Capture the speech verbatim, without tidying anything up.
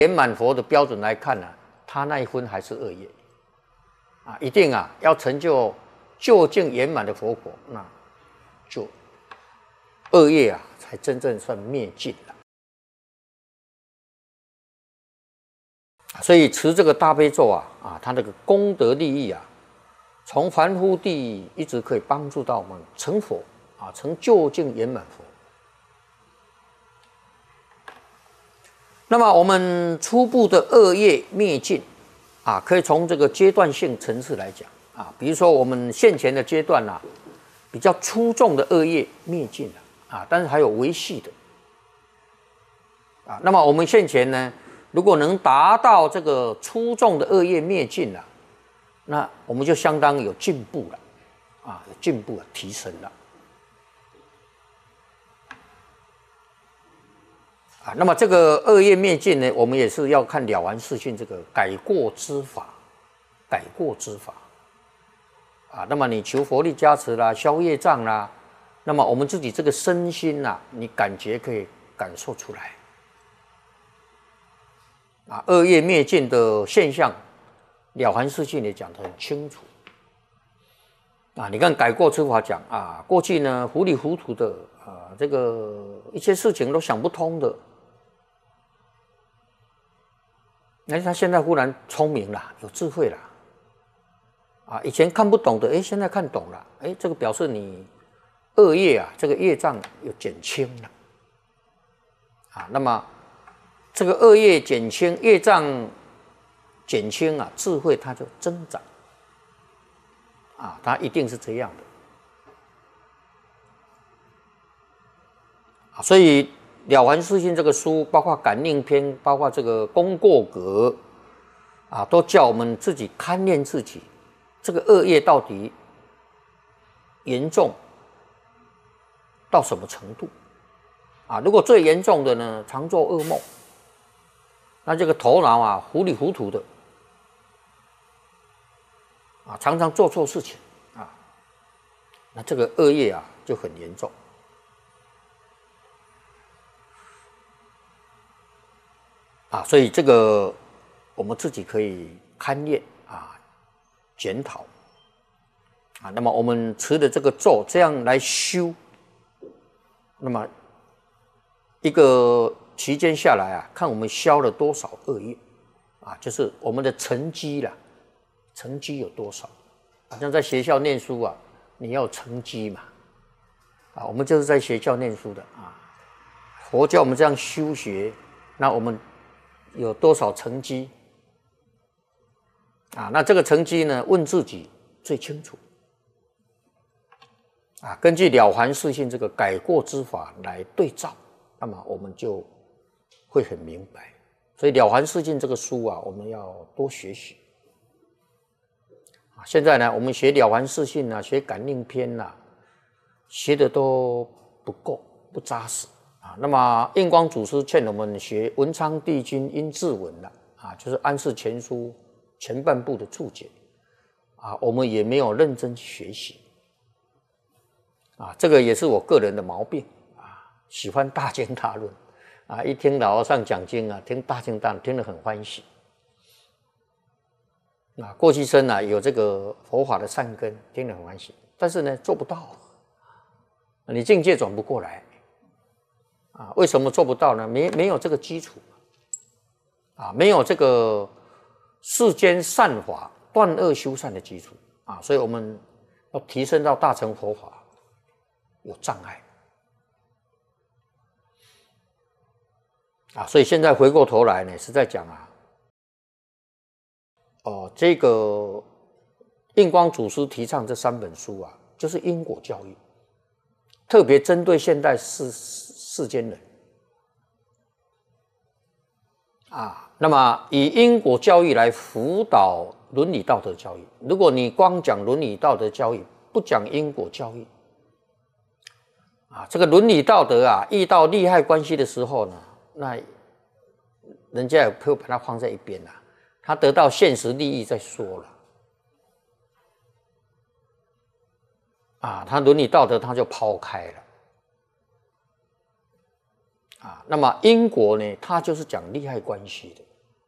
圆满佛的标准来看呢、啊，他那一分还是恶业啊，一定啊要成就究竟圆满的佛果，那就恶业啊才真正算灭尽了。所以持这个大悲咒啊啊，它那个功德利益啊，从凡夫地一直可以帮助到我们成佛啊，成究竟圆满佛。那么我们初步的恶业灭尽啊，可以从这个阶段性层次来讲啊，比如说我们现前的阶段啊，比较粗重的恶业灭尽了啊，但是还有微细的啊。那么我们现前呢，如果能达到这个粗重的恶业灭尽了，那我们就相当有进步了啊，有进步了，提升了。啊，那么这个恶业灭尽呢，我们也是要看了凡四训这个改过之法，改过之法。啊，那么你求佛力加持啦，消业障啦，那么我们自己这个身心呐、啊，你感觉可以感受出来。啊，恶业灭尽的现象，了凡四训也讲得很清楚。啊，你看改过之法讲啊，过去呢糊里糊涂的啊，这个一些事情都想不通的。哎，他现在忽然聪明了，有智慧了，啊，以前看不懂的，哎，现在看懂了，哎，这个表示你恶业啊，这个业障有减轻了，啊，那么这个恶业减轻，业障减轻啊，智慧它就增长，啊，它一定是这样的，啊，所以。了凡四训这个书，包括感应篇，包括这个功过格啊，都叫我们自己勘验自己，这个恶业到底严重到什么程度啊？如果最严重的呢，常做噩梦，那这个头脑啊糊里糊涂的啊，常常做错事情啊，那这个恶业啊就很严重。啊，所以这个我们自己可以勘验啊，检讨啊。那么我们持的这个咒，这样来修，那么一个期间下来啊，看我们消了多少恶业啊，就是我们的成绩啦，成绩有多少？好像在学校念书啊，你要有成绩嘛，啊，我们就是在学校念书的啊。佛教我们这样修学，那我们。有多少成绩啊？那这个成绩呢？问自己最清楚啊。根据了凡四训这个改过之法来对照，那么我们就会很明白。所以了凡四训这个书啊，我们要多学习啊。现在呢，我们学了凡四训啊，学感应篇啊，学的都不够，不扎实。啊，那么印光祖师劝我们学文昌帝君阴骘文了啊，就是安世全书前半部的注解啊，我们也没有认真学习啊，这个也是我个人的毛病啊，喜欢大经大论啊，一听老和尚讲经啊，听大经大论听得很欢喜啊，过去生啊有这个佛法的善根，听得很欢喜，但是呢做不到，你境界转不过来。啊，为什么做不到呢？没没有这个基础，啊，没有这个世间善法断恶修善的基础啊，所以我们要提升到大乘佛法有障碍啊，所以现在回过头来呢，是在讲啊，哦，这个印光祖师提倡这三本书啊，就是因果教育，特别针对现代世世间人啊，那么以因果教育来辅导伦理道德教育。如果你光讲伦理道德教育，不讲因果教育啊，这个伦理道德啊，遇到利害关系的时候呢，那人家也会把它放在一边啦，他得到现实利益再说了啊，他伦理道德他就抛开了。啊，那么因果呢，它就是讲利害关系的